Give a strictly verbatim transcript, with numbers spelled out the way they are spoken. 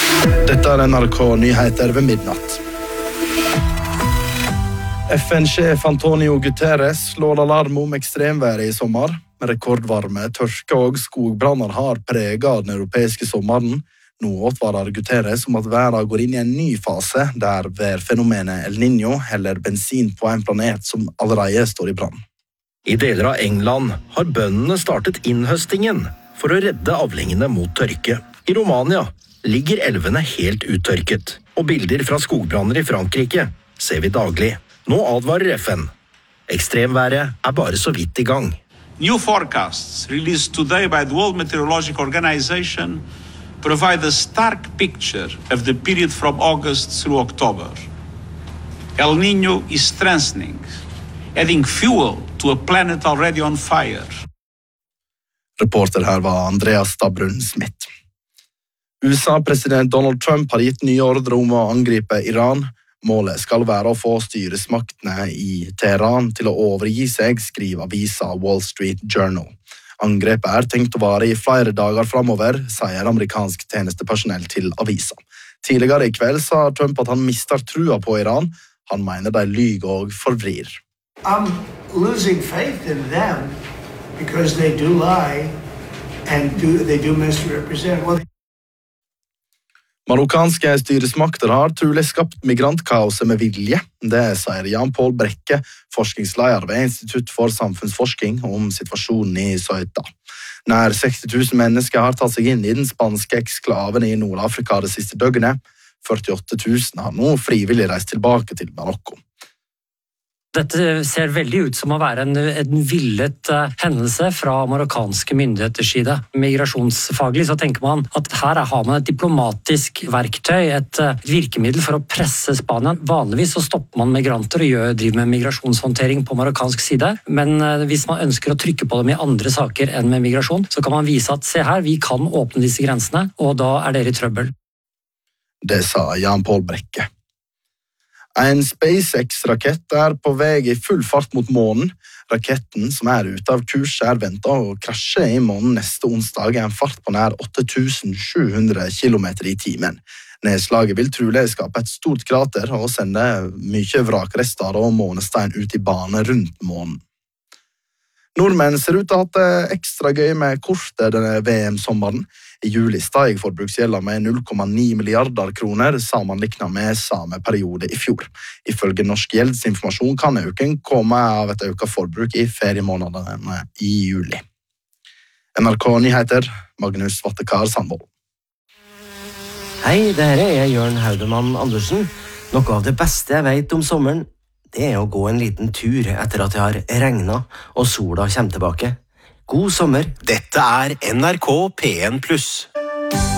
Dette er N R K Nyheter ved midnatt. F N-sjef Antonio Guterres slår alarm om ekstremværet i sommer. Rekordvarme, tørke og skogbranner har preget den europeiske sommeren. Nå advarer Guterres om at verden går inn i en ny fase, der værfenomenet El Niño heller bensin på en planet som allerede står i brann. I deler av England har bøndene startet innhøstingen for å redde avlingene mot tørke. I Romania ligger elvene helt uttørket, og bilder fra skogbranner i Frankrike ser vi daglig. Nå advarer F N. Ekstremværet er bare så vidt i gang. New forecasts released today by the World Meteorological Organization provide a stark picture of the period from August through October. El Niño is strengthening, adding fuel to a planet already on fire. Reporter her var Andreas Stabrun Smith. U S A-president Donald Trump har gitt nye ordre om å angripe Iran. Målet skal være å få styresmaktene i Teheran til å overgi seg, skriver avisa Wall Street Journal. Angrepet er tenkt å vare i flere dager fremover, sier amerikansk tjenestepersonell til avisa. Tidligere i kveld sa Trump at han mister trua på Iran. Han mener de lyger og forvrir. I'm losing faith in them because they do lie and do, they do misrepresent. Well, Marokkanske styresmakter har trolig skapt migrantkaoset med vilje. Det sier Jan Paul Brekke, forskningsleder ved Institutt for samfunnsforskning om situasjonen i Ceuta. Nær seksti tusen mennesker har tatt seg inn i den spanske eksklaven i Nord-Afrika det siste døgnet. førtiåtte tusen har nå frivillig reist tilbake til Marokko. Dette ser veldig ut som å være en, en villet uh, hendelse fra marokkanske myndigheters side. Migrasjonsfaglig så tenker man at her har man et diplomatisk verktøy, et uh, virkemiddel for å presse Spania. Vanligvis så stopper man migranter og gjør, driver med migrasjonshåndtering på marokkansk side, men uh, hvis man ønsker å trykke på dem i andre saker enn med migrasjon, så kan man vise at se her, vi kan åpne disse grensene, og da er dere i trøbbel. Det sa Jan Paul Brekke. En SpaceX-rakett er på vei i full fart mot månen. Raketten, som er ute av kurs, er ventet å krasje i månen neste onsdag i en fart på nær åtte tusen sju hundre kilometer i timen. Nedslaget vil trolig skape et stort krater og sende mye vrakrester og månestein ut i bane rundt månen. Nordmenn ser ut til å ha hatt det ekstra gøy med kortet denne V M-sommeren. I juli steg forbruksgjelda med null komma ni milliarder kroner sammenlignet med samme periode i fjor. Ifølge Norsk gjeldsinformasjon kan øken komme av et økt forbruk i feriemånedene i juli. N R K Nyheter, Magnus Vattekar Sandvold. Hei, det her er Jørn Haudemann Andersen. Noe av det beste jeg vet om sommeren, det er å gå en liten tur etter at det har regnet og sola kommer tilbake. God sommer. Dette er N R K P en pluss.